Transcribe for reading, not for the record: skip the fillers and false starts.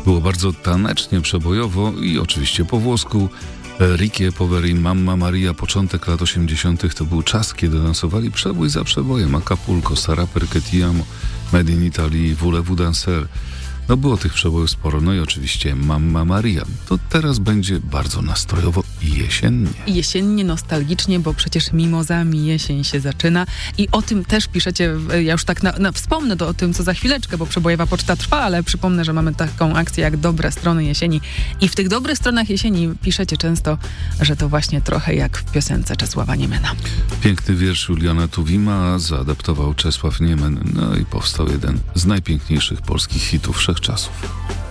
Było bardzo tanecznie, przebojowo i oczywiście po włosku. Ricky Poveri, Mamma Maria, początek lat 80. to był czas, kiedy lansowali przebój za przebojem. Acapulco, Sarà perché ti amo, Made in Italy, Voulez-vous danser. No było tych przebojów sporo, no i oczywiście Mamma Maria. To teraz będzie bardzo nastrojowo i jesiennie. Jesiennie, nostalgicznie, bo przecież mimozami jesień się zaczyna i o tym też piszecie, ja już tak wspomnę o tym, co za chwileczkę, bo przebojowa poczta trwa, ale przypomnę, że mamy taką akcję jak Dobre Strony Jesieni i w tych dobrych stronach jesieni piszecie często, że to właśnie trochę jak w piosence Czesława Niemena. Piękny wiersz Juliana Tuwima zaadaptował Czesław Niemen, no i powstał jeden z najpiękniejszych polskich hitów wszechczasów.